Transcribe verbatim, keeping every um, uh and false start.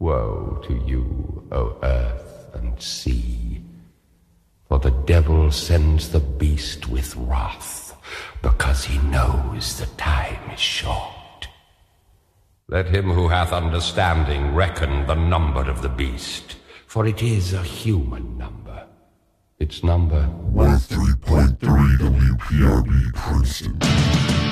Woe to you, O earth and sea, for the devil sends the beast with wrath, because he knows the time is short. Let him who hath understanding reckon the number of the beast, for it is a human number. Its number one oh three point three W P R B Princeton.